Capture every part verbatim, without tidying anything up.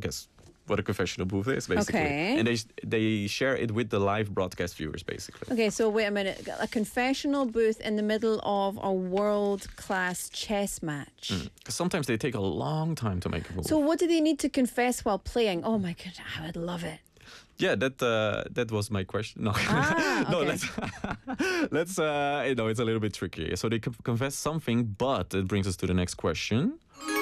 guess what a confessional booth is, basically. Okay. And they they share it with the live broadcast viewers, basically. Okay, so wait a minute. A confessional booth in the middle of a world-class chess match. Because sometimes they take a long time to make a move. So what do they need to confess while playing? Oh my God, I would love it. Yeah, that uh, that was my question. No, Ah, no, okay. let's let's. Uh, you know, it's a little bit tricky. So they co- confess something, but it brings us to the next question.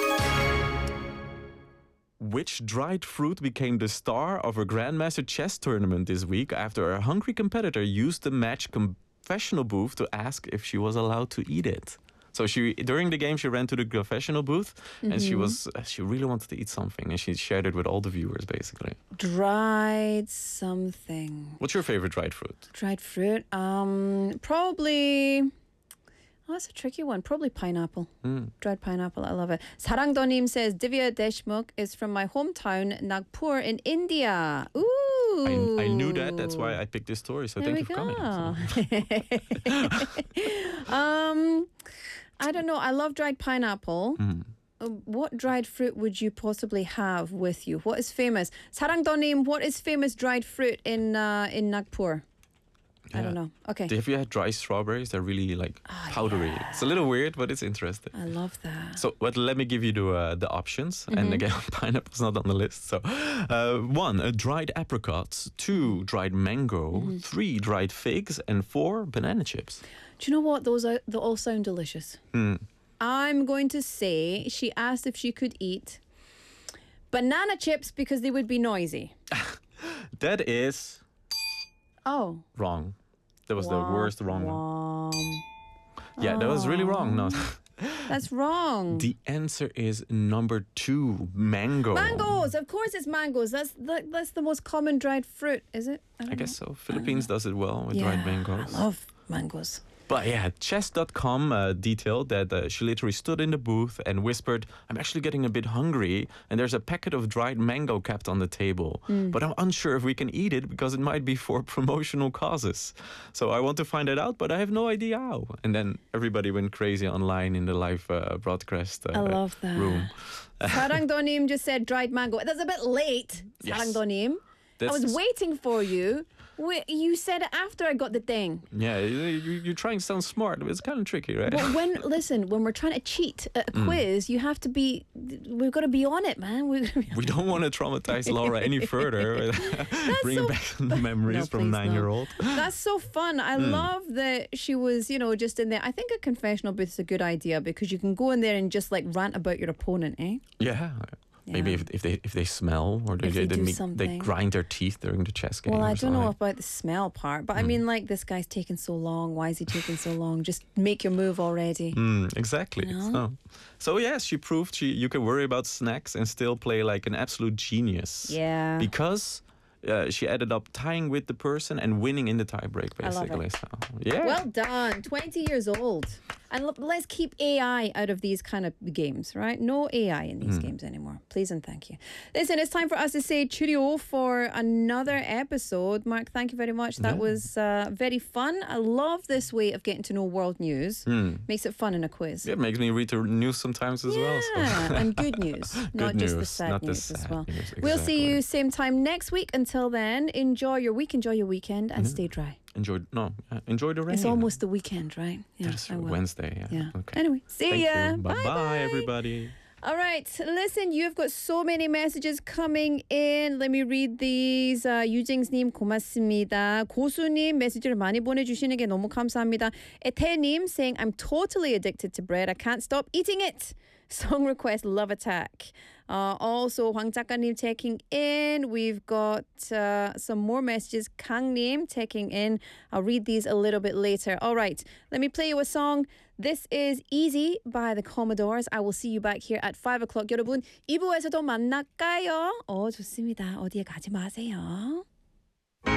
Which dried fruit became the star of a Grandmaster chess tournament this week after a hungry competitor used the match confessional booth to ask if she was allowed to eat it? So she during the game she ran to the confessional booth and she was she really wanted to eat something and she shared it with all the viewers basically. Dried something. What's your favorite dried fruit? Dried fruit. Um, probably. Oh, that's a tricky one. Probably pineapple. Mm. Dried pineapple. I love it. Sarangdonim says Divya Deshmukh is from my hometown, Nagpur in India. Ooh. I, I knew that. That's why I picked this story. So There thank we you for coming. go. um, I don't know. I love dried pineapple. Mm. Uh, What dried fruit would you possibly have with you? What is famous? Sarangdonim, what is famous dried fruit in uh, in Nagpur? I don't know. Okay. Have you had dry strawberries? They're really like Oh, powdery. yeah. It's a little weird, but it's interesting. I love that. So, but let me give you the uh, the options. Mm-hmm. And again, pineapple's not on the list. So, uh, one, uh, dried apricots. Two, dried mango. Mm-hmm. Three, dried figs. And four, banana chips. Do you know what? Those are they all sound delicious. Hmm. I'm going to say she asked if she could eat banana chips because they would be noisy. That is Oh. wrong. That was the Womp worst wrong one. womp. Yeah, that was really wrong. No. That's wrong. The answer is number two, mango. Mangoes, of course it's mangoes. That's the, that's the most common dried fruit, is it? don't I guess know. so. Philippines does it well with dried mangoes. I love mangoes. But yeah, chess dot com uh, detailed that uh, she literally stood in the booth and whispered, I'm actually getting a bit hungry and there's a packet of dried mango kept on the table. Mm. But I'm unsure if we can eat it because it might be for promotional causes. So I want to find it out, but I have no idea how. And then everybody went crazy online in the live uh, broadcast uh, I love that. room. Sarangdonim just said dried mango. That's a bit late, Yes. Sarangdonim. I That's- was waiting for you. Wait, you said it after I got the thing. Yeah, you, you- you're trying to sound smart, but it's kind of tricky, right? But when listen, when we're trying to cheat at a Mm. quiz, you have to be. We've got to be on it, man. We, We don't want to traumatize Laura any further. Bringing so back the memories No, from please, no. nine-year-old. That's so fun. I Hmm. love that she was, you know, just in there. I think a confessional booth is a good idea because you can go in there and just like rant about your opponent, eh? Yeah. Maybe Yeah. if, if they if they smell or they If they they, do make- they something. grind their teeth during the chess game. Well, or I don't know something. about the smell part, but I Hmm. mean, like, this guy's taking so long. Why is he taking so long? Just make your move already. Mm, exactly. You know? So, so yes, she proved she you can worry about snacks and still play like an absolute genius. Yeah. Because uh, she ended up tying with the person and winning in the tiebreak, I love basically. it. So yeah. Well done. twenty years old. And l- let's keep A I out of these kind of games, right? No A I in Hmm. these games anymore. Please and thank you. Listen, it's time for us to say cheerio for another episode. Mark, thank you very much. That Yeah. was uh, very fun. I love this way of getting to know world news. Hmm. Makes it fun in a quiz. Yeah, it makes me read the news sometimes as well. So. Yeah, and good news, not just the news, sad not the news as sad well. news, We'll see exactly. you same time next week. Until then, enjoy your week, enjoy your weekend, and stay dry. Enjoy no, uh, enjoy the rain. It's almost the weekend, right? Yeah, That's I will. Wednesday. Yeah. Yeah. Okay. Anyway, see Thank ya. you. Bye Bye bye, bye. everybody. All right, listen, you've got so many messages coming in. Let me read these. Uh, 유징스님 고맙습니다. 고수님 메시지를 많이 보내주시는 게 너무 감사합니다. 에테님 saying I'm totally addicted to bread. I can't stop eating it. Song request Love Attack. Uh, also 황 작가님 checking in. We've got uh, some more messages. 강님 checking in. I'll read these a little bit later. All right, let me play you a song. This is Easy by the Commodores. I will see you back here at five o'clock. 여러분, 이 부에서도 만날까요? 어, 좋습니다. 어디에 가지 마세요.